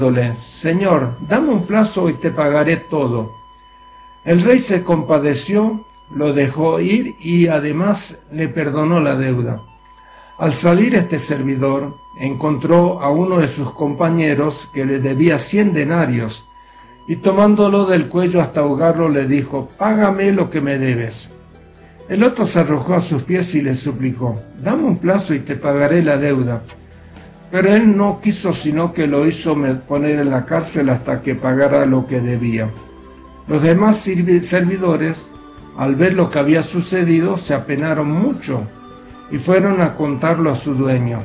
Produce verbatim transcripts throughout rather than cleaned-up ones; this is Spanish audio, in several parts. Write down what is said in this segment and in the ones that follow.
Señor, dame un plazo y te pagaré todo. El rey se compadeció, lo dejó ir y además le perdonó la deuda. Al salir este servidor, encontró a uno de sus compañeros que le debía cien denarios y tomándolo del cuello hasta ahogarlo le dijo: «Págame lo que me debes». El otro se arrojó a sus pies y le suplicó: «Dame un plazo y te pagaré la deuda». Pero él no quiso, sino que lo hizo poner en la cárcel hasta que pagara lo que debía. Los demás servidores, al ver lo que había sucedido, se apenaron mucho y fueron a contarlo a su dueño.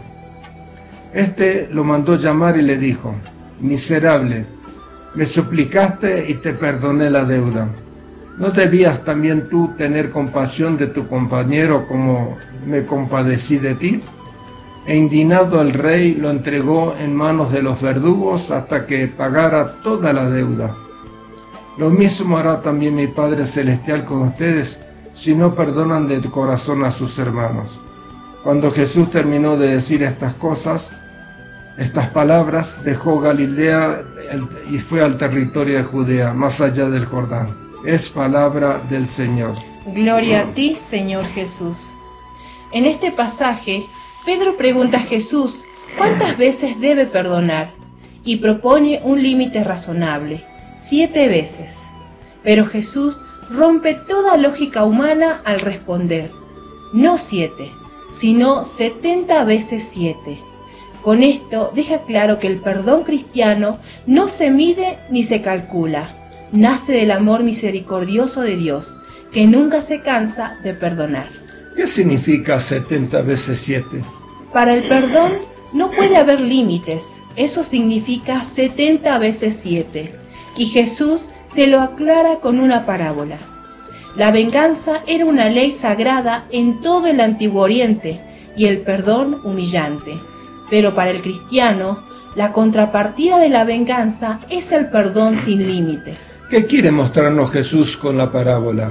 Este lo mandó llamar y le dijo: «Miserable, me suplicaste y te perdoné la deuda. ¿No debías también tú tener compasión de tu compañero como me compadecí de ti?». E indignado el rey lo entregó en manos de los verdugos hasta que pagara toda la deuda. Lo mismo hará también mi Padre Celestial con ustedes si no perdonan de corazón a sus hermanos. Cuando Jesús terminó de decir estas cosas, estas palabras, dejó Galilea y fue al territorio de Judea, más allá del Jordán. Es palabra del Señor. Gloria a ti, Señor Jesús. En este pasaje, Pedro pregunta a Jesús cuántas veces debe perdonar y propone un límite razonable, siete veces. Pero Jesús rompe toda lógica humana al responder: no siete, sino setenta veces siete. Con esto deja claro que el perdón cristiano no se mide ni se calcula, nace del amor misericordioso de Dios, que nunca se cansa de perdonar. ¿Qué significa setenta veces siete? Para el perdón no puede haber límites, eso significa setenta veces siete, y Jesús se lo aclara con una parábola. La venganza era una ley sagrada en todo el Antiguo Oriente y el perdón humillante, pero para el cristiano, la contrapartida de la venganza es el perdón sin límites. ¿Qué quiere mostrarnos Jesús con la parábola?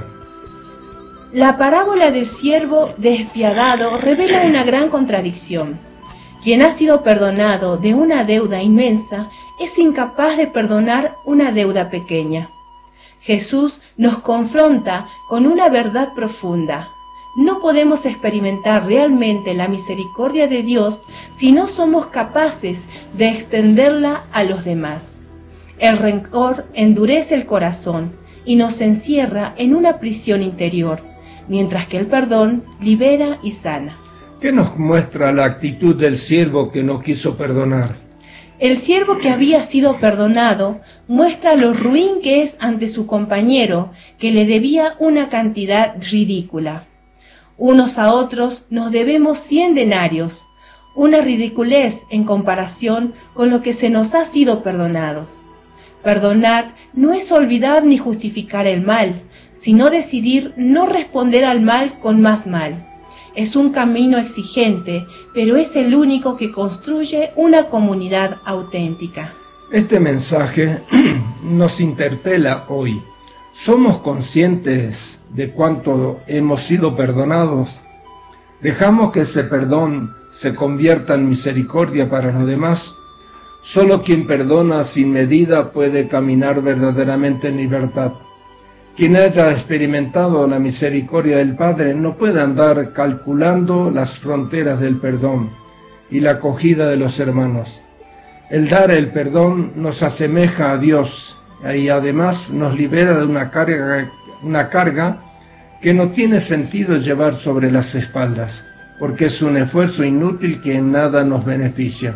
La parábola del siervo despiadado revela una gran contradicción. Quien ha sido perdonado de una deuda inmensa es incapaz de perdonar una deuda pequeña. Jesús nos confronta con una verdad profunda. No podemos experimentar realmente la misericordia de Dios si no somos capaces de extenderla a los demás. El rencor endurece el corazón y nos encierra en una prisión interior, mientras que el perdón libera y sana. ¿Qué nos muestra la actitud del siervo que no quiso perdonar? El siervo que había sido perdonado muestra lo ruin que es ante su compañero, que le debía una cantidad ridícula. Unos a otros nos debemos cien denarios, una ridiculez en comparación con lo que se nos ha sido perdonados. Perdonar no es olvidar ni justificar el mal, sino decidir no responder al mal con más mal. Es un camino exigente, pero es el único que construye una comunidad auténtica. Este mensaje nos interpela hoy. ¿Somos conscientes de cuánto hemos sido perdonados? ¿Dejamos que ese perdón se convierta en misericordia para los demás? Solo quien perdona sin medida puede caminar verdaderamente en libertad. Quien haya experimentado la misericordia del Padre no puede andar calculando las fronteras del perdón y la acogida de los hermanos. El dar el perdón nos asemeja a Dios y además nos libera de una carga, una carga que no tiene sentido llevar sobre las espaldas, porque es un esfuerzo inútil que en nada nos beneficia.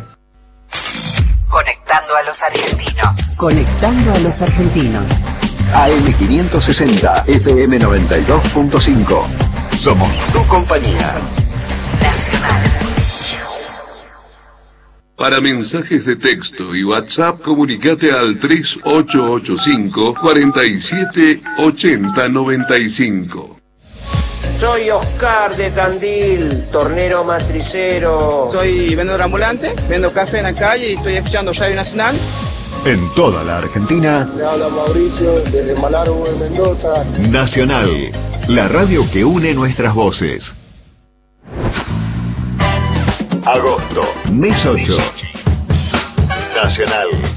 Conectando a los argentinos. Conectando a los argentinos. A M quinientos sesenta, F M noventa y dos punto cinco. Somos tu compañía. Nacional. Para mensajes de texto y WhatsApp, comunicate al tres ocho ocho cinco, cuatro siete, ocho cero nueve cinco. Soy Oscar de Tandil, tornero matricero. Soy vendedor ambulante, vendo café en la calle y estoy escuchando Radio Nacional. En toda la Argentina. Le habla Mauricio desde Malargüe, Mendoza. Nacional, la radio que une nuestras voces. Agosto, mes ocho. Nacional,